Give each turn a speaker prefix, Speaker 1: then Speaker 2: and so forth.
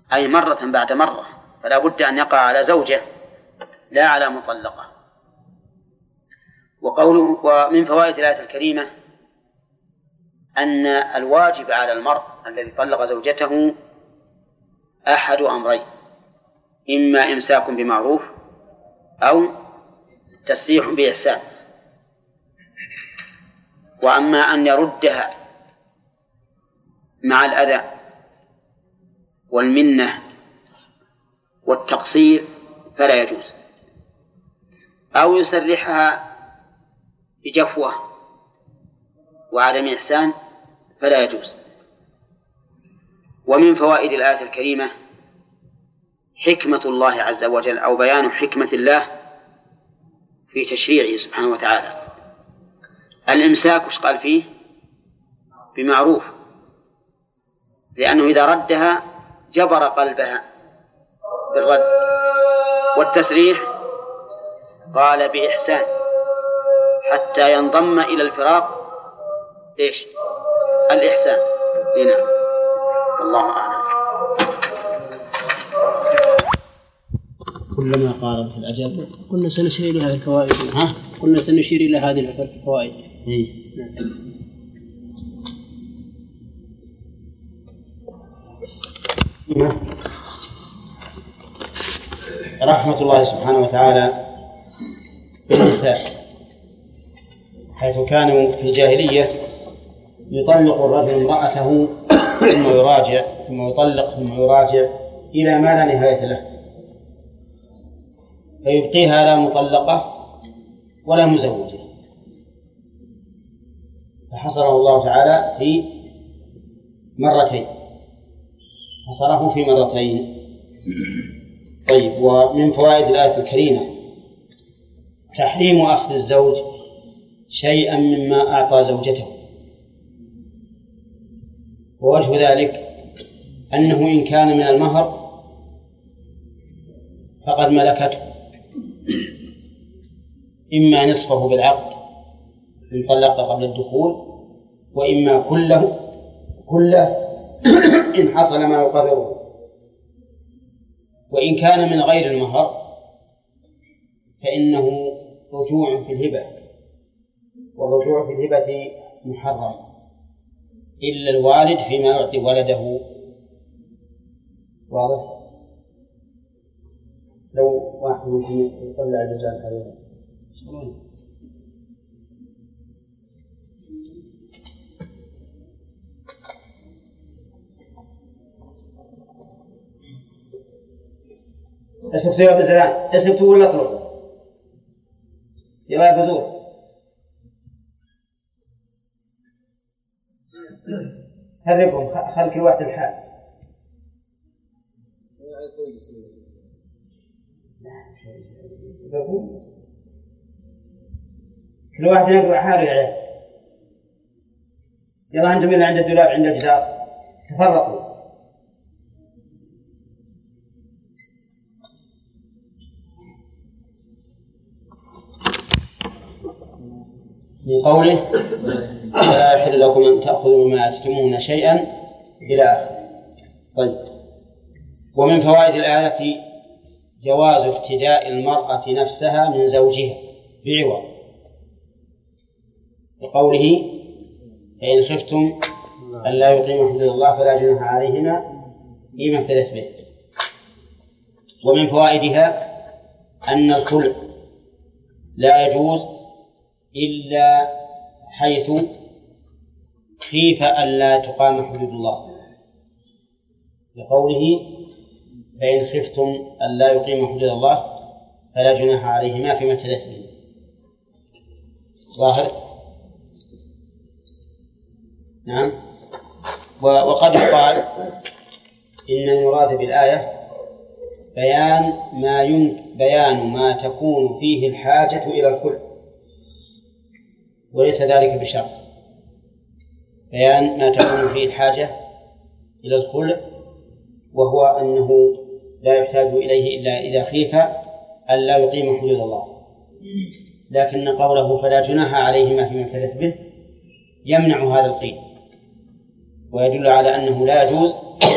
Speaker 1: أي مرة بعد مرة، فلا بد أن يقع على زوجة لا على مطلقة. وقوله ومن فوائد الآية الكريمة أن الواجب على المرء الذي طلق زوجته أحد أمرين: إما إمساك بمعروف أو تسريح بإحسان. وأما أن يردها مع الأذى والمنة والتقصير فلا يجوز، أو يسرحها بجفوة وعدم إحسان فلا يجوز. ومن فوائد الآية الكريمة حكمة الله عز وجل، أو بيان حكمة الله في تشريعه سبحانه وتعالى. الإمساك وش قال فيه؟ بمعروف، لأنه إذا ردها جبر قلبها بالرد. والتسريح قال بإحسان حتى ينضم إلى الفراق إيش؟ الإحسان. نعم، الله أعلم.
Speaker 2: كلما قارب في الأجل قلنا سنشير إلى هذه الفوائد. قلنا سنشير إلى هذه الفوائد.
Speaker 3: رحمة الله سبحانه وتعالى بالنساء، حيث كانوا في الجاهلية يطلق الرجل امرأته ثم يراجع ثم يطلق ثم يراجع إلى ما لا نهاية له، فيبقيها لا مطلقة ولا مزوجة، فحصره الله تعالى في مرتين، حصره في مرتين. طيب، ومن فوائد الآية الكريمة تحريم أخذ الزوج شيئا مما أعطى زوجته. ووجه ذلك أنه إن كان من المهر فقد ملكته، إما نصفه بالعقد إن طلق قبل الدخول، وإما كله إن حصل ما يقرره. وإن كان من غير المهر فإنه رجوع في الهبة، والرجوع في الهبة محرم إلا الوالد فيما يعطي ولده. واضح؟ لو واحد ممكن يطلع الرجال عليه أسفتوا يا بزران، أسفتوا ولا طلعوا؟ يا بزور هربهم، خلق كل واحد الحال. كل واحد يقرأ حاله يا عيال. يلا أنتم اللي عند الدولاب عند الجدار تفرقوا. من قوله لا يحل لكم أن تأخذوا مما آتيتموهن شيئا إلى آخره. طيب، ومن فوائد الآية جواز افتداء المرأة نفسها من زوجها بعوض، بقوله فإن خفتم ألا يقيموا حدود الله فلا جناح عليهما فيما افتدت به. ومن فوائدها أن الخلع لا يجوز إلا حيث خيف ألا تقام حدود الله، بقوله فإن خفتم ألا يقيموا حدود الله فلا جناح عليهما فيما افتدت به. ظاهر؟ نعم. وقد يقال إن المراد بالآية بيان ما تكون فيه الحاجة إلى الخلع، وليس ذلك بشرط. بيان ما تكون فيه الحاجة إلى الخلع، وهو أنه لا يحتاج إليه إلا إذا خيف ألا يقيم حدود الله. لكن قوله فلا جناح عليهما فيما افتدت به يمنع هذا القيد، ويدل على أنه لا يجوز